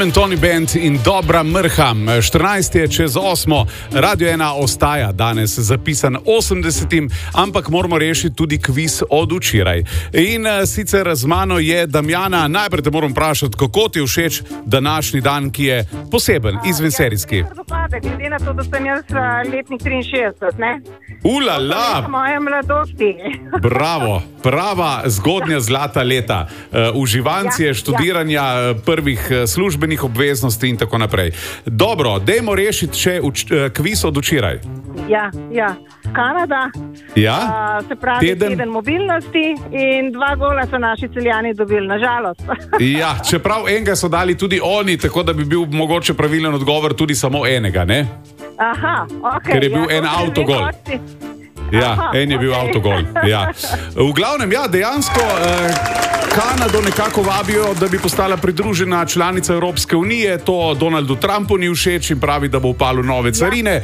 Tony Band in dobra mrha. 14 je čez 8, Radio 1 ostaja danes zapisan 80, ampak moramo rešiti tudi kviz od včeraj. In sicer z mano je Damjana. Najprej te moram vprašati, kako ti je všeč današnji dan, ki je poseben, izvenserijski. Glede na to, da sem jaz letnik 63, ne? Ulala! Moje mladosti. Bravo, prava zgodnja zlata leta. Uživancije, študiranja, prvih službenih obveznosti in tako naprej. Dobro, dajmo rešiti še kviz od včeraj. Ja. Kanada, se pravi teden mobilnosti in 2 gola so naši Celjani dobili, nažalost. Ja, čeprav enega so dali tudi oni, tako da bi bil mogoče pravilen odgovor tudi samo enega, ne? Aha, ok. Ker je bil en avtogol. Ja, en je bil avtogol. Ja. V glavnem, dejansko Kanado nekako vabijo, da bi postala pridružena članica Evropske unije. To Donaldu Trumpu ni všeč in pravi, da bo upalil nove carine.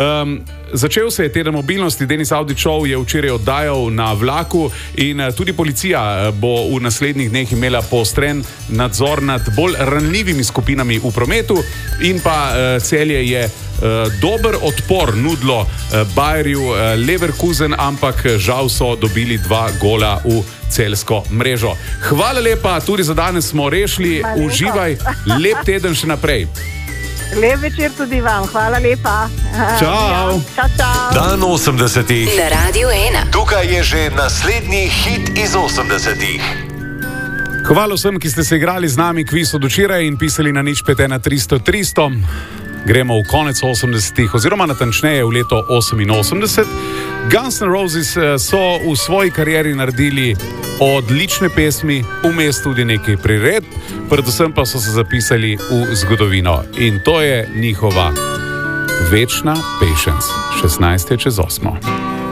Začel se je teden mobilnosti, Denis Avdićov je včeraj oddajal na vlaku in tudi policija bo v naslednjih dneh imela poostren nadzor nad bolj ranljivimi skupinami v prometu in pa Celje je dober odpor nudilo Bayerju Leverkusen, ampak žal so dobili 2 gola v celjsko mrežo. Hvala lepa, tudi za danes smo rešili. Uživaj, lep teden še naprej. Lep večer tudi vam, hvala lepa. Čau. Čau. Dan 80. Na Radio 1. Tukaj je že naslednji hit iz 80. Hvala vsem, ki ste se igrali z nami kviz od včeraj in pisali na 051 Gremo v konec 80-ih, oziroma natančneje v leto 88. Guns N' Roses so v svoji karieri naredili odlične pesmi, vmes tudi nekaj priredb, predvsem pa so se zapisali v zgodovino. In to je njihova večna Patience. 16 je čez 8.